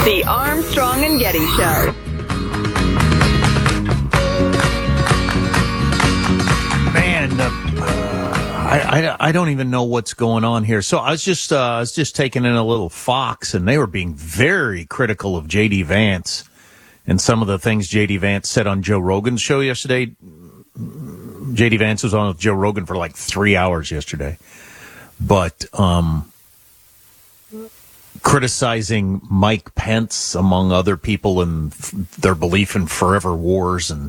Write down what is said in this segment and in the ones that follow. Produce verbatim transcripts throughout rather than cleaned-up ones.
The Armstrong and Getty Show. Man, uh, I, I I don't even know what's going on here. So I was just uh, I was just taking in a little Fox, and they were being very critical of J D Vance and some of the things J D Vance said on Joe Rogan's show yesterday. J D Vance was on with Joe Rogan for like three hours yesterday, but um. criticizing Mike Pence, among other people, and f- their belief in forever wars. And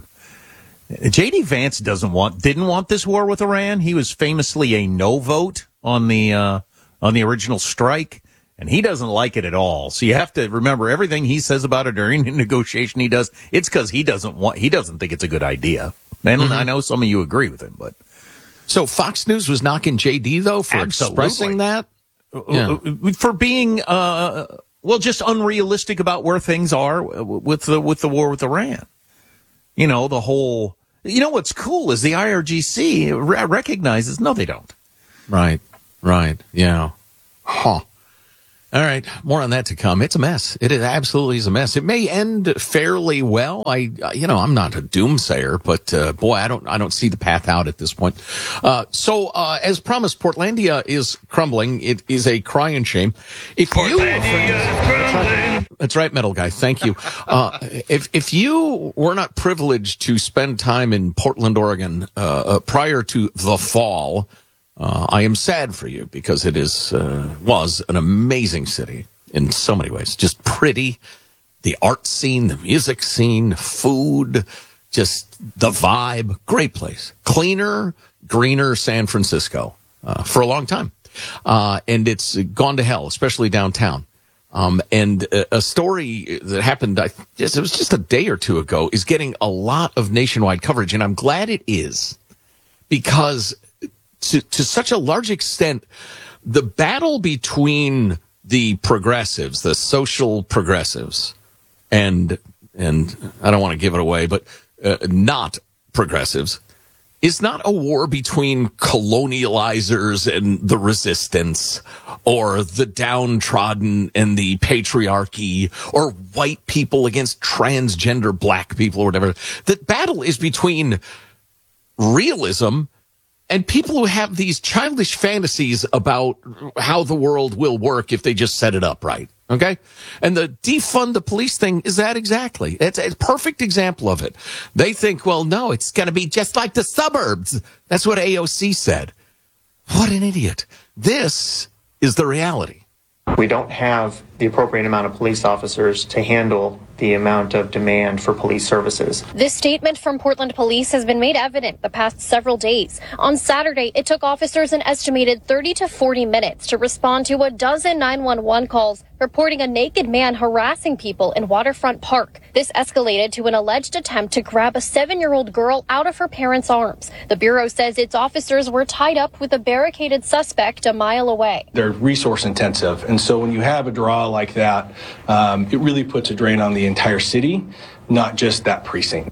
J D Vance doesn't want, didn't want this war with Iran. He was famously a no vote on the uh, on the original strike, and he doesn't like it at all. So you have to remember everything he says about it during the negotiation he does. It's because he doesn't want, he doesn't think it's a good idea. And mm-hmm. I know some of you agree with him, but so Fox News was knocking J D though for Absolutely. expressing that. Yeah. For being, uh, well, just unrealistic about where things are with the with the war with Iran. You know, the whole, you know, what's cool is the I R G C re- recognizes, no, they don't. Right, right, yeah. Huh. All right, more on that to come. It's a mess. It is absolutely is a mess. It may end fairly well. I, you know, I'm not a doomsayer, but uh, boy, I don't, I don't see the path out at this point. Uh, so, uh, as promised, Portlandia is crumbling. It is a crying shame. If you, that's right, that's right, metal guy. Thank you. Uh, if if you were not privileged to spend time in Portland, Oregon, uh, uh, prior to the fall. Uh, I am sad for you because it is uh, was an amazing city in so many ways. Just pretty, the art scene, the music scene, food, just the vibe. Great place. Cleaner, greener San Francisco uh, for a long time. Uh, and it's gone to hell, especially downtown. Um, and a, a story that happened, I guess it was just a day or two ago, is getting a lot of nationwide coverage. And I'm glad it is because To, to such a large extent, the battle between the progressives, the social progressives, and and I don't want to give it away, but uh, not progressives, is not a war between colonializers and the resistance, or the downtrodden and the patriarchy, or white people against transgender black people, or whatever. The battle is between realism and people who have these childish fantasies about how the world will work if they just set it up right, okay? And the defund the police thing is that exactly. It's a perfect example of it. They think, well, no, it's going to be just like the suburbs. That's what A O C said. What an idiot. This is the reality. We don't have the appropriate amount of police officers to handle the amount of demand for police services. This statement from Portland Police has been made evident the past several days. On Saturday, it took officers an estimated thirty to forty minutes to respond to a dozen nine one one calls reporting a naked man harassing people in Waterfront Park. This escalated to an alleged attempt to grab a seven-year-old girl out of her parents' arms. The Bureau says its officers were tied up with a barricaded suspect a mile away. They're resource intensive, and so when you have a draw like that, um, it really puts a drain on the entire city, not just that precinct.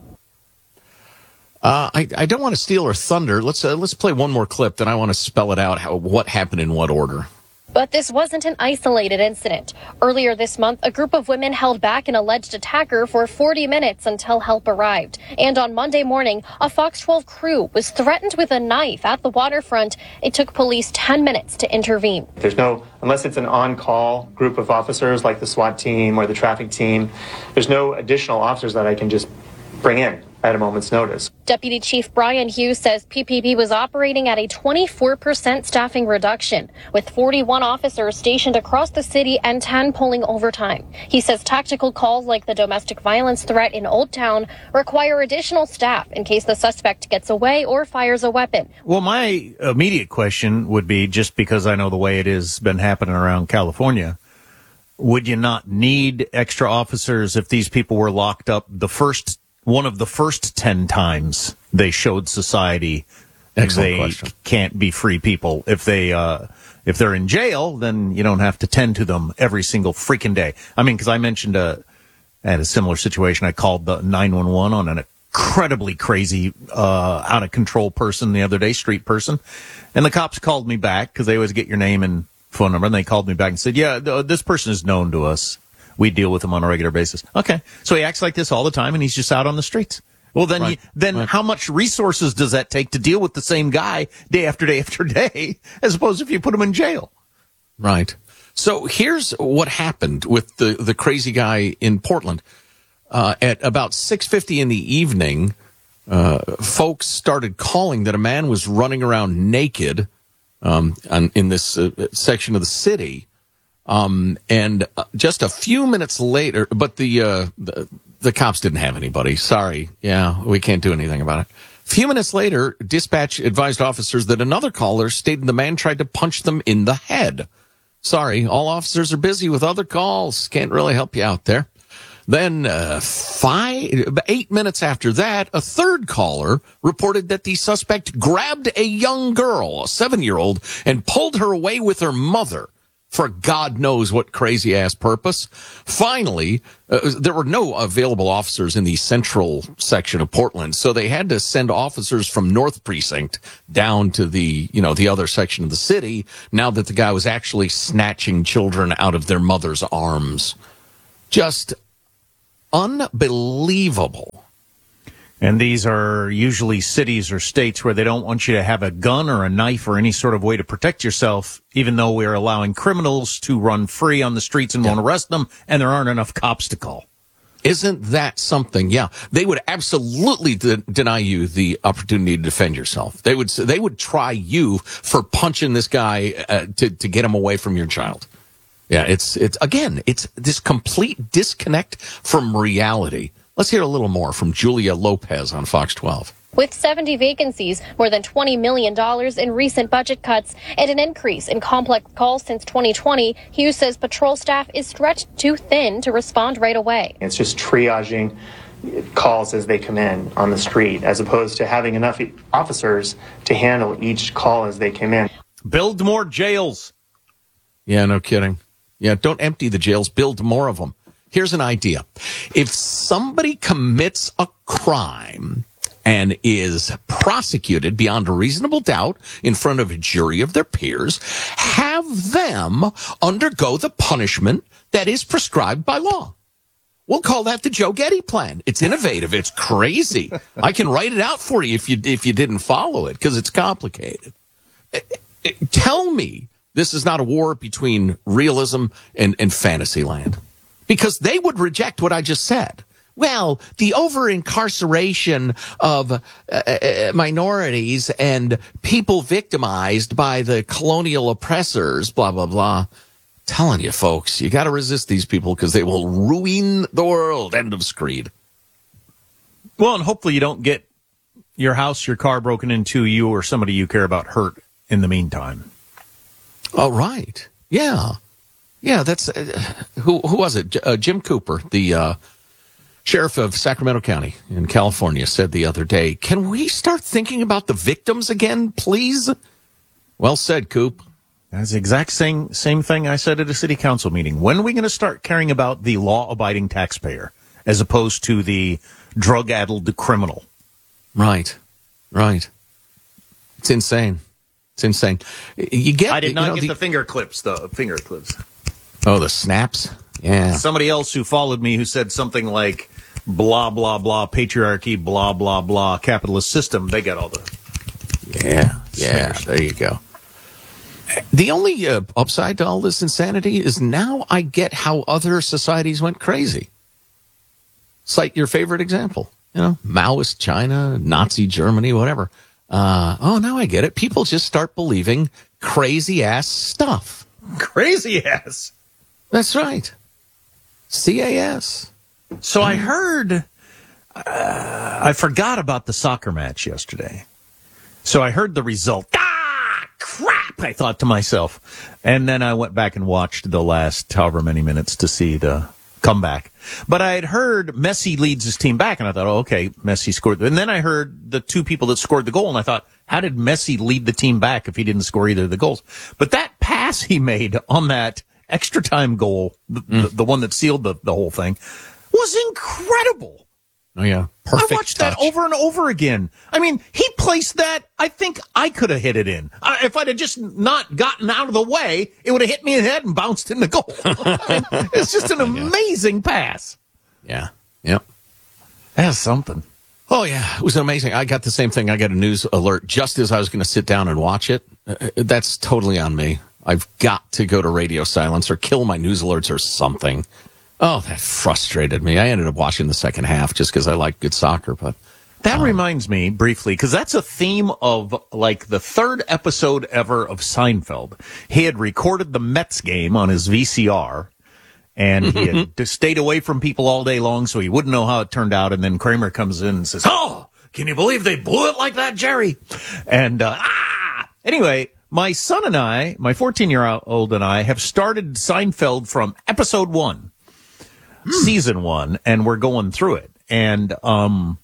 Uh, I, I don't want to steal her thunder. Let's uh, let's play one more clip, then I want to spell it out, how what happened in what order. But this wasn't an isolated incident. Earlier this month, a group of women held back an alleged attacker for forty minutes until help arrived. And on Monday morning, a Fox twelve crew was threatened with a knife at the waterfront. It took police ten minutes to intervene. There's no, unless it's an on-call group of officers like the SWAT team or the traffic team, there's no additional officers that I can just bring in at a moment's notice. Deputy Chief Brian Hughes says P P B was operating at a twenty-four percent staffing reduction, with forty-one officers stationed across the city and ten pulling overtime. He says tactical calls like the domestic violence threat in Old Town require additional staff in case the suspect gets away or fires a weapon. Well, my immediate question would be, just because I know the way it has been happening around California, would you not need extra officers if these people were locked up the first one of the first ten times they showed society Excellent they question. can't be free people? If they uh if they're in jail, then you don't have to tend to them every single freaking day. I mean, because I mentioned uh, I had a similar situation. I called the nine one one on an incredibly crazy, uh out of control person the other day, street person, and the cops called me back because they always get your name and phone number, and they called me back and said, yeah, th- this person is known to us. We deal with him on a regular basis. Okay. So he acts like this all the time, and he's just out on the streets. Well, then, Right. you, then Right. how much resources does that take to deal with the same guy day after day after day, as opposed to if you put him in jail? Right. So here's what happened with the, the crazy guy in Portland. Uh, at about six fifty in the evening, uh, folks started calling that a man was running around naked um, on, in this uh, section of the city. Um, and uh, just a few minutes later, but the, uh, the the cops didn't have anybody. Sorry. Yeah, we can't do anything about it. A few minutes later, dispatch advised officers that another caller stated the man tried to punch them in the head. Sorry, all officers are busy with other calls. Can't really help you out there. Then uh, five, eight minutes after that, a third caller reported that the suspect grabbed a young girl, a seven-year-old, and pulled her away with her mother for God knows what crazy-ass purpose. Finally, uh, there were no available officers in the central section of Portland, so they had to send officers from North Precinct down to the, you know, the other section of the city, now that the guy was actually snatching children out of their mother's arms. Just unbelievable. And these are usually cities or states where they don't want you to have a gun or a knife or any sort of way to protect yourself, even though we're allowing criminals to run free on the streets and Yeah. won't arrest them, and there aren't enough cops to call. Isn't that something? Yeah, they would absolutely de- deny you the opportunity to defend yourself. They would they would try you for punching this guy uh, to to get him away from your child. Yeah, it's it's again, it's this complete disconnect from reality. Let's hear a little more from Julia Lopez on Fox twelve. With seventy vacancies, more than twenty million dollars in recent budget cuts, and an increase in complex calls since twenty twenty, Hughes says patrol staff is stretched too thin to respond right away. It's just triaging calls as they come in on the street, as opposed to having enough officers to handle each call as they come in. Build more jails. Yeah, no kidding. Yeah, don't empty the jails, build more of them. Here's an idea. If somebody commits a crime and is prosecuted beyond a reasonable doubt in front of a jury of their peers, have them undergo the punishment that is prescribed by law. We'll call that the Joe Getty plan. It's innovative. It's crazy. I can write it out for you if you if you didn't follow it, because it's complicated. Tell me this is not a war between realism and, and fantasy land. Because they would reject what I just said. Well, the over-incarceration of uh, uh, minorities and people victimized by the colonial oppressors, blah, blah, blah. Telling you, folks, you got to resist these people because they will ruin the world. End of screed. Well, and hopefully you don't get your house, your car broken into, you or somebody you care about hurt in the meantime. Oh, right. Yeah. Yeah, that's uh, who who was it? J- uh, Jim Cooper, the uh, sheriff of Sacramento County in California, said the other day, "Can we start thinking about the victims again, please?" Well said, Coop. That's the exact same same thing I said at a city council meeting. When are we going to start caring about the law-abiding taxpayer as opposed to the drug-addled criminal? Right, right. It's insane. It's insane. You get. I did not you know, get the, the finger clips, the finger clips. Oh, the snaps? Yeah. Somebody else who followed me who said something like, blah, blah, blah, patriarchy, blah, blah, blah, capitalist system. They got all the... Yeah, yeah, there you go. The only uh, upside to all this insanity is now I get how other societies went crazy. Cite your favorite example. You know, Maoist China, Nazi Germany, whatever. Uh, oh, now I get it. People just start believing crazy-ass stuff. Crazy ass. That's right. C A S. So I heard, uh, I forgot about the soccer match yesterday. So I heard the result. Ah, crap, I thought to myself. And then I went back and watched the last however many minutes to see the comeback. But I had heard Messi leads his team back, and I thought, oh, okay, Messi scored. And then I heard the two people that scored the goal, and I thought, how did Messi lead the team back if he didn't score either of the goals? But that pass he made on that extra time goal, the, mm. the, the one that sealed the, the whole thing, was incredible. Oh, yeah. Perfect I watched touch. that over and over again. I mean, he placed that. I think I could have hit it in. Uh, if I'd have just not gotten out of the way, it would have hit me in the head and bounced in the goal. I mean, it's just an amazing pass. Yeah. Yep. That's something. Oh, yeah. It was amazing. I got the same thing. I got a news alert just as I was going to sit down and watch it. Uh, that's totally on me. I've got to go to radio silence or kill my news alerts or something. Oh, that frustrated me. I ended up watching the second half just because I like good soccer. But that um, reminds me briefly, because that's a theme of like the third episode ever of Seinfeld. He had recorded the Mets game on his V C R. And he had just stayed away from people all day long, so he wouldn't know how it turned out. And then Kramer comes in and says, "Oh, can you believe they blew it like that, Jerry?" And, uh, ah! Anyway, my son and I, my fourteen-year-old and I, have started Seinfeld from episode one, hmm. season one, and we're going through it. And, um,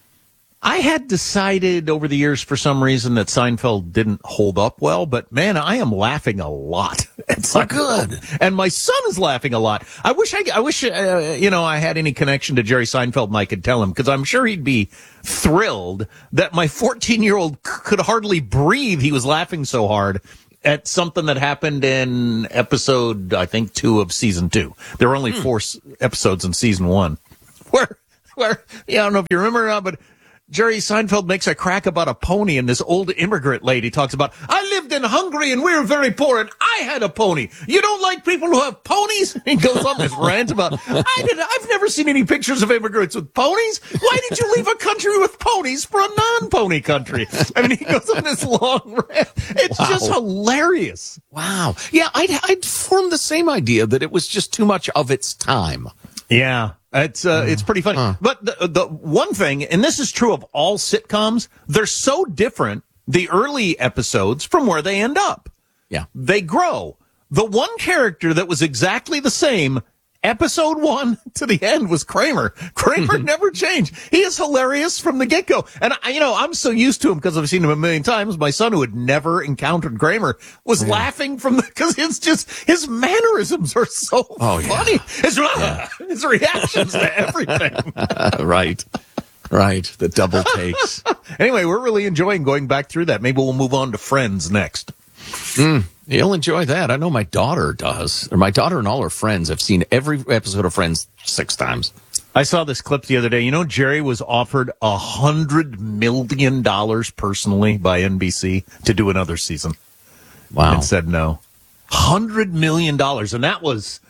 I had decided over the years for some reason that Seinfeld didn't hold up well, but man, I am laughing a lot. It's so good. And my son is laughing a lot. I wish I, I wish, uh, you know, I had any connection to Jerry Seinfeld and I could tell him, because I'm sure he'd be thrilled that my fourteen-year-old c- could hardly breathe. He was laughing so hard at something that happened in episode, I think, two of season two. There were only hmm. four s- episodes in season one. Where, where, yeah, I don't know if you remember now, but Jerry Seinfeld makes a crack about a pony, and this old immigrant lady talks about, "I lived in Hungary and we were very poor and I had a pony. You don't like people who have ponies?" He goes on this rant about, I did, I've never seen any pictures of immigrants with ponies. Why did you leave a country with ponies for a non-pony country? I mean, he goes on this long rant. It's wow. just hilarious. Wow. Yeah, I'd, I'd formed the same idea that it was just too much of its time. Yeah. It's uh, it's pretty funny. Uh. But the, the one thing, and this is true of all sitcoms, they're so different, the early episodes, from where they end up. Yeah. They grow. The one character that was exactly the same, episode one to the end, was Kramer. Kramer never changed. He is hilarious from the get-go. And, I, you know, I'm so used to him because I've seen him a million times. My son, who had never encountered Kramer, was yeah. laughing from the, because it's just, his mannerisms are so oh, funny. Yeah. His, yeah. his reactions to everything. Right. Right. The double takes. Anyway, we're really enjoying going back through that. Maybe we'll move on to Friends next. Mm, you'll enjoy that. I know my daughter does. Or my daughter and all her friends have seen every episode of Friends six times. I saw this clip the other day. You know, Jerry was offered a hundred million dollars personally by N B C to do another season. Wow. And said no. Hundred million dollars. And that was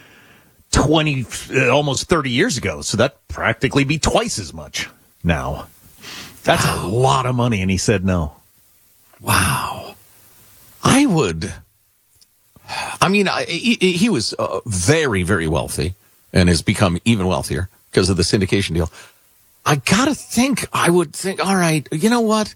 twenty, almost thirty years ago. So that practically be twice as much now. That's wow. a lot of money. And he said no. Wow. I would, I mean, I, he, he was uh, very, very wealthy and has become even wealthier because of the syndication deal. I gotta think, I would think, all right, you know what?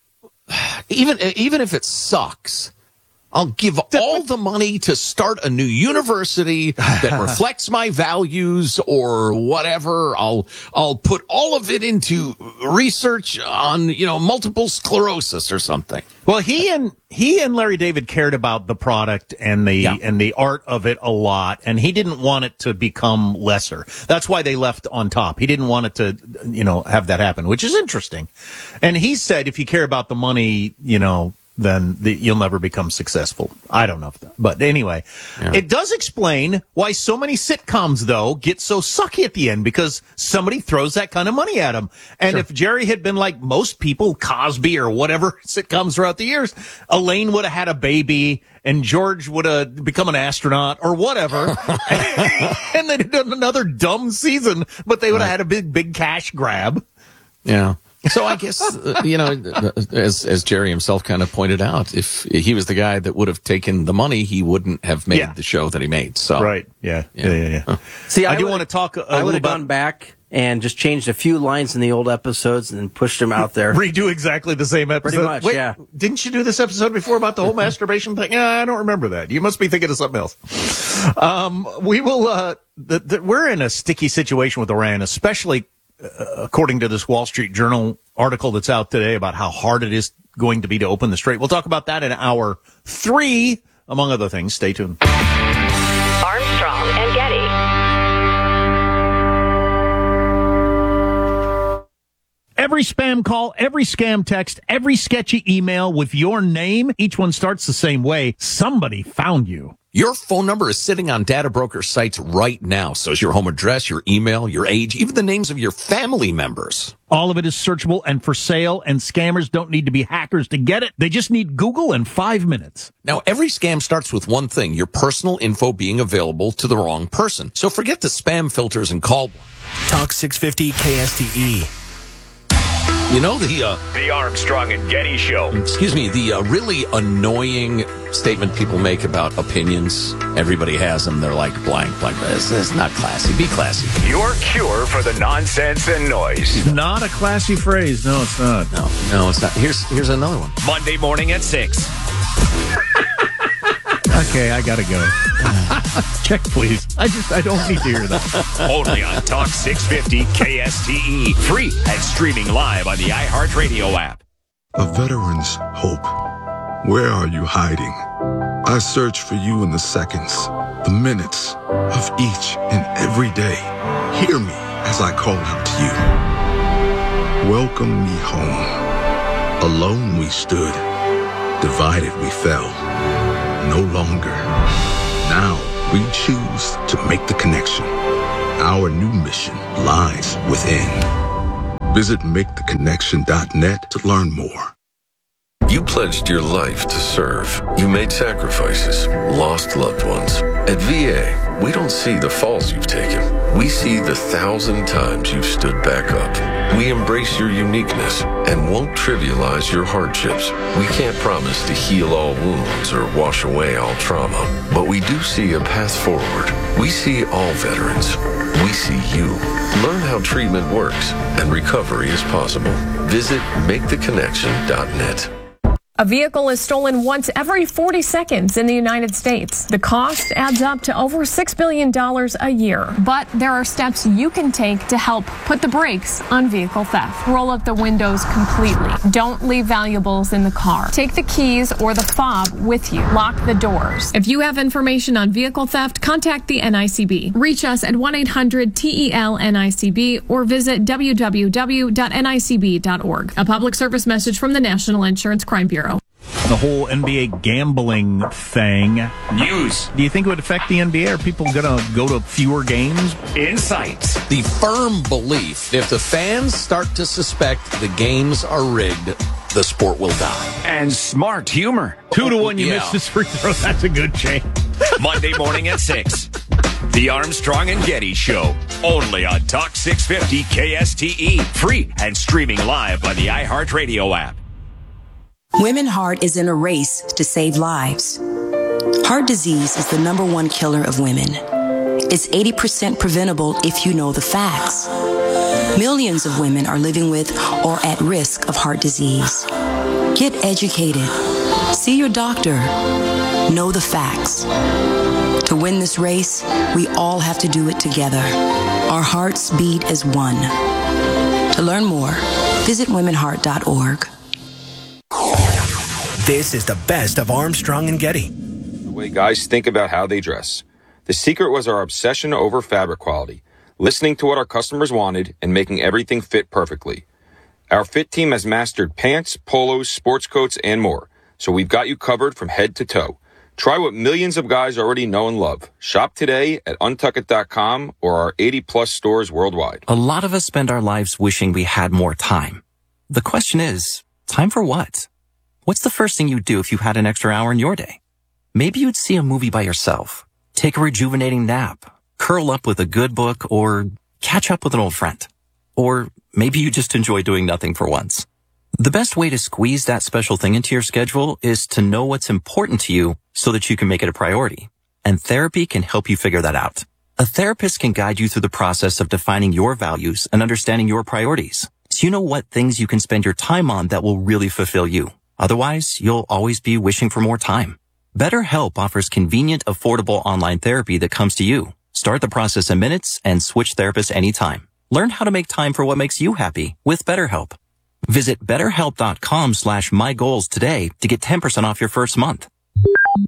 Even, even if it sucks, I'll give all the money to start a new university that reflects my values or whatever. I'll, I'll put all of it into research on, you know, multiple sclerosis or something. Well, he and he and Larry David cared about the product and the yeah. and the art of it a lot, and he didn't want it to become lesser. That's why they left on top. He didn't want it to, you know, have that happen, which is interesting. And he said, if you care about the money, you know, then the, you'll never become successful. I don't know if that, but anyway, yeah. It does explain why so many sitcoms, though, get so sucky at the end, because somebody throws that kind of money at them. And sure. if Jerry had been like most people, Cosby or whatever sitcoms throughout the years, Elaine would have had a baby and George would have become an astronaut or whatever. And they'd have done another dumb season, but they would have right. had a big, big cash grab. Yeah. So I guess, uh, you know, as as Jerry himself kind of pointed out, if he was the guy that would have taken the money, he wouldn't have made yeah. the show that he made. So right, yeah, yeah, yeah. yeah, yeah. See, I, I do want to talk. A I would have about... gone back and just changed a few lines in the old episodes and then pushed them out there. Redo exactly the same episode. Pretty much, Wait, yeah. Didn't you do this episode before about the whole masturbation thing? Yeah, I don't remember that. You must be thinking of something else. Um, we will. Uh, the, the, we're in a sticky situation with Iran, especially. Uh, according to this Wall Street Journal article that's out today about how hard it is going to be to open the strait. We'll talk about that in hour three, among other things. Stay tuned. Armstrong and Getty. Every spam call, every scam text, every sketchy email with your name, each one starts the same way. Somebody found you. Your phone number is sitting on data broker sites right now. So is your home address, your email, your age, even the names of your family members. All of it is searchable and for sale, and scammers don't need to be hackers to get it. They just need Google in five minutes. Now, every scam starts with one thing, your personal info being available to the wrong person. So forget the spam filters and call. Talk six fifty K S T E. You know, the uh, The Armstrong and Getty Show. excuse me, the uh, really annoying statement people make about opinions. Everybody has them. They're like blank, blank. It's, it's not classy. Be classy. Your cure for the nonsense and noise. Not a classy phrase. No, it's not. No, no, it's not. Here's here's another one. Monday morning at six. Okay, I gotta go. Check, please. I just, I don't need to hear that. Only on Talk six fifty K S T E. Free and streaming live on the iHeartRadio app. A veteran's hope. Where are you hiding? I search for you in the seconds, the minutes of each and every day. Hear me as I call out to you. Welcome me home. Alone we stood. Divided we fell. No longer. Now we choose to make the connection. Our new mission lies within. Visit make the connection dot net to learn more. You pledged your life to serve. You made sacrifices, lost loved ones. At V A, we don't see the falls you've taken. We see the thousand times you've stood back up. We embrace your uniqueness and won't trivialize your hardships. We can't promise to heal all wounds or wash away all trauma, but we do see a path forward. We see all veterans. We see you. Learn how treatment works and recovery is possible. Visit make the connection dot net. A vehicle is stolen once every forty seconds in the United States. The cost adds up to over six billion dollars a year. But there are steps you can take to help put the brakes on vehicle theft. Roll up the windows completely. Don't leave valuables in the car. Take the keys or the fob with you. Lock the doors. If you have information on vehicle theft, contact the N I C B. Reach us at one eight hundred T E L N I C B or visit w w w dot N I C B dot org. A public service message from the National Insurance Crime Bureau. The whole N B A gambling thing. News. Do you think it would affect the N B A? Are people going to go to fewer games? Insights. The firm belief, if the fans start to suspect the games are rigged, the sport will die. And smart humor. Two to one, you Yeah. missed this free throw. That's a good change. Monday morning at six. The Armstrong and Getty Show. Only on Talk six fifty K S T E. Free and streaming live on the iHeartRadio app. Women Heart is in a race to save lives. Heart disease is the number one killer of women. It's eighty percent preventable if you know the facts. Millions of women are living with or at risk of heart disease. Get educated. See your doctor. Know the facts. To win this race, we all have to do it together. Our hearts beat as one. To learn more, visit women heart dot org. This is the best of Armstrong and Getty. The way guys think about how they dress. The secret was our obsession over fabric quality, listening to what our customers wanted and making everything fit perfectly. Our fit team has mastered pants, polos, sports coats, and more, so we've got you covered from head to toe. Try what millions of guys already know and love. Shop today at untuck it dot com or our eighty plus stores worldwide. A lot of us spend our lives wishing we had more time. The question is, time for what? What's the first thing you'd do if you had an extra hour in your day? Maybe you'd see a movie by yourself, take a rejuvenating nap, curl up with a good book, or catch up with an old friend. Or maybe you just enjoy doing nothing for once. The best way to squeeze that special thing into your schedule is to know what's important to you so that you can make it a priority. And therapy can help you figure that out. A therapist can guide you through the process of defining your values and understanding your priorities, so you know what things you can spend your time on that will really fulfill you. Otherwise, you'll always be wishing for more time. BetterHelp offers convenient, affordable online therapy that comes to you. Start the process in minutes and switch therapists anytime. Learn how to make time for what makes you happy with BetterHelp. Visit betterhelp dot com slash my goals today to get ten percent off your first month.